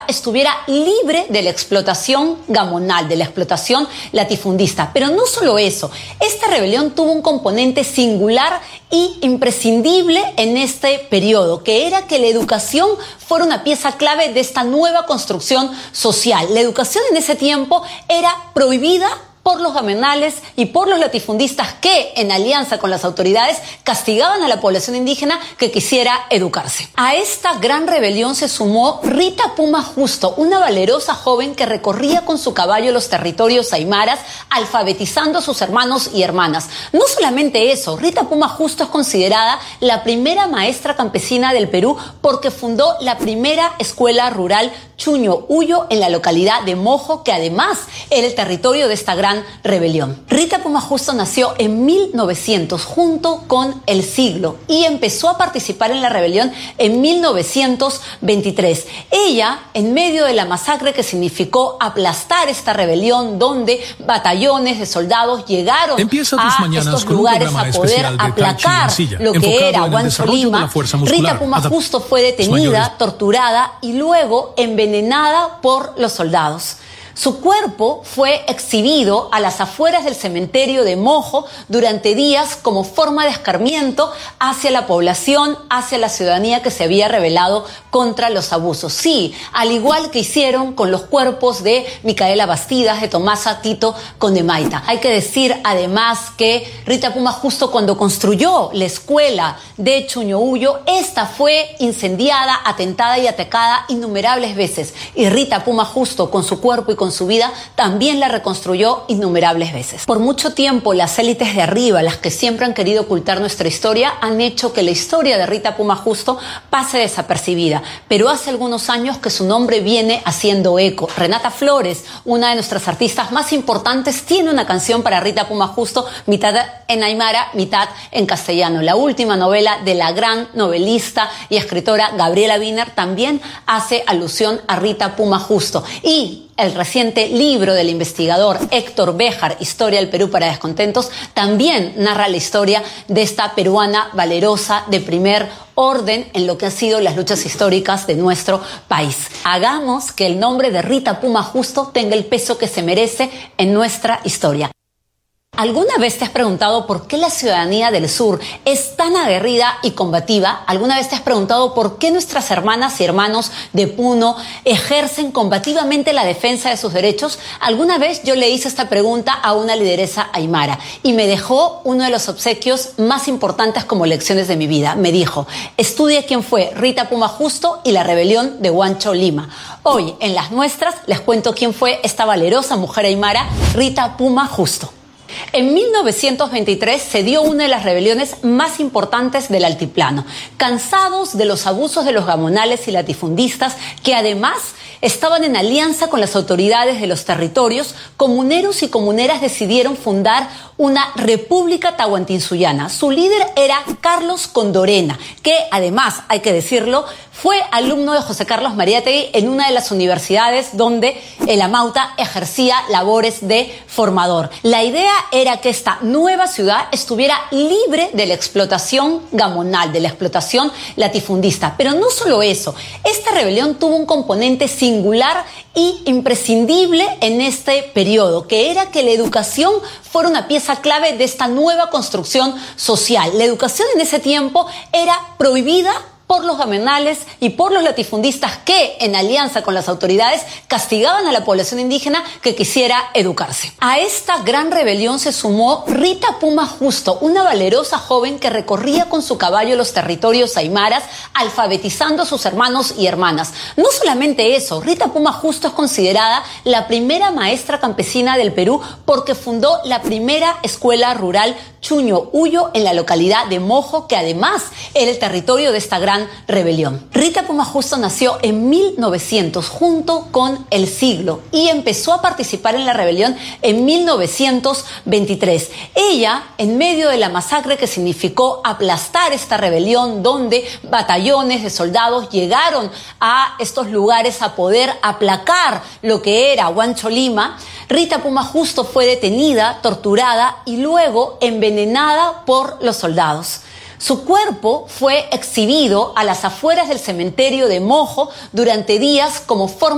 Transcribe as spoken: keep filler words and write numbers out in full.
estuviera libre de la explotación gamonal, de la explotación latifundista. Pero no solo eso, esta rebelión tuvo un componente singular y imprescindible en este periodo, que era que la educación fuera una pieza clave de esta nueva construcción social. La educación en ese tiempo era prohibida por los gamonales y por los latifundistas que, en alianza con las autoridades, castigaban a la población indígena que quisiera educarse. A esta gran rebelión se sumó Rita Puma Justo, una valerosa joven que recorría con su caballo los territorios aymaras, alfabetizando a sus hermanos y hermanas. No solamente eso, Rita Puma Justo es considerada la primera maestra campesina del Perú porque fundó la primera escuela rural Chuño Huyo en la localidad de Mojo, que además era el territorio de esta gran rebelión. Rita Puma Justo nació en mil novecientos junto con El Siglo y empezó a participar en la rebelión en mil novecientos veintitrés. Ella, en medio de la masacre que significó aplastar esta rebelión, donde batallones de soldados llegaron a estos lugares a poder aplacar lo que era Huancho Lima, Rita Puma Justo fue detenida, torturada y luego envenenada por los soldados. Su cuerpo fue exhibido a las afueras del cementerio de Mojo durante días como forma de escarmiento hacia la población, hacia la ciudadanía que se había rebelado contra los abusos. Sí, al igual que hicieron con los cuerpos de Micaela Bastidas, de Tomasa Tito Condemaita. Hay que decir además que Rita Puma Justo, cuando construyó la escuela de Chuño Huyo, esta fue incendiada, atentada y atacada innumerables veces. Y Rita Puma Justo, con su cuerpo y con su vida, también la reconstruyó innumerables veces. Por mucho tiempo, las élites de arriba, las que siempre han querido ocultar nuestra historia, han hecho que la historia de Rita Puma Justo pase desapercibida. Pero hace algunos años que su nombre viene haciendo eco. Renata Flores, una de nuestras artistas más importantes, tiene una canción para Rita Puma Justo, mitad en aymara, mitad en castellano. La última novela de la gran novelista y escritora Gabriela Wiener también hace alusión a Rita Puma Justo. Y el reciente libro del investigador Héctor Béjar, Historia del Perú para Descontentos, también narra la historia de esta peruana valerosa de primer orden en lo que han sido las luchas históricas de nuestro país. Hagamos que el nombre de Rita Puma Justo tenga el peso que se merece en nuestra historia. ¿Alguna vez te has preguntado por qué la ciudadanía del sur es tan aguerrida y combativa? ¿Alguna vez te has preguntado por qué nuestras hermanas y hermanos de Puno ejercen combativamente la defensa de sus derechos? Alguna vez yo le hice esta pregunta a una lideresa aymara y me dejó uno de los obsequios más importantes como lecciones de mi vida. Me dijo: estudia quién fue Rita Puma Justo y la rebelión de Huancho Lima. Hoy, en las nuestras, les cuento quién fue esta valerosa mujer aymara, Rita Puma Justo. En mil novecientos veintitrés se dio una de las rebeliones más importantes del altiplano. Cansados de los abusos de los gamonales y latifundistas, que además estaban en alianza con las autoridades de los territorios, comuneros y comuneras decidieron fundar una república tahuantinsuyana. Su líder era Carlos Condorena, que además, hay que decirlo, fue alumno de José Carlos Mariátegui en una de las universidades donde el Amauta ejercía labores de formador. La idea era que esta nueva ciudad estuviera libre de la explotación gamonal, de la explotación latifundista. Pero no solo eso, esta rebelión tuvo un componente singular y imprescindible en este periodo, que era que la educación fuera una pieza clave de esta nueva construcción social. La educación en ese tiempo era prohibida por los gamonales y por los latifundistas que, en alianza con las autoridades, castigaban a la población indígena que quisiera educarse. A esta gran rebelión se sumó Rita Puma Justo, una valerosa joven que recorría con su caballo los territorios aymaras, alfabetizando a sus hermanos y hermanas. No solamente eso, Rita Puma Justo es considerada la primera maestra campesina del Perú porque fundó la primera escuela rural Chuño Huyo en la localidad de Mojo, que además era el territorio de esta gran rebelión. Rita Puma Justo nació en mil novecientos junto con El Siglo y empezó a participar en la rebelión en mil novecientos veintitrés. Ella, en medio de la masacre que significó aplastar esta rebelión, donde batallones de soldados llegaron a estos lugares a poder aplacar lo que era Huancho Lima, Rita Puma Justo fue detenida, torturada y luego envenenada por los soldados. Su cuerpo fue exhibido a las afueras del cementerio de Mojo durante días como forma